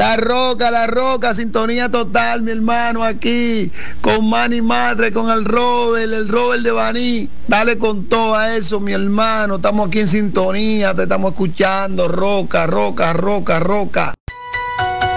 La Roca, sintonía total, mi hermano, aquí, con Manny Matre, con el Robert de Baní. Dale con todo a eso, mi hermano. Estamos aquí en sintonía, te estamos escuchando. Roca.